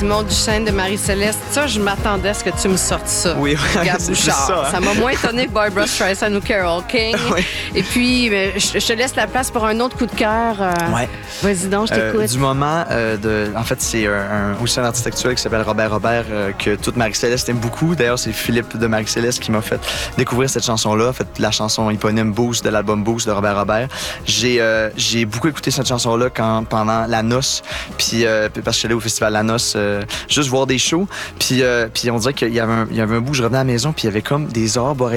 Simon Duchesne de Marie-Céleste. Ça, je m'attendais à ce que tu me sortes ça. Oui, Gab c'est juste Bouchard. ça. Hein? Ça m'a moins étonné que Barbra Streisand ou Carole King. Oui. Et puis, je te laisse la place pour un autre coup de cœur. Ouais. Vas-y donc, je t'écoute. Du moment, en fait, c'est aussi un artiste actuel qui s'appelle Robert, que toute Marie-Céleste aime beaucoup. D'ailleurs, c'est Philippe de Marie-Céleste qui m'a fait découvrir cette chanson-là. En fait, la chanson éponyme Boost de l'album Boost de Robert. J'ai beaucoup écouté cette chanson-là pendant la noce, puis parce que je suis allé au festival La Noce, juste voir des shows, puis on dirait qu'il y avait un bout, je revenais à la maison, puis il y avait comme des arbres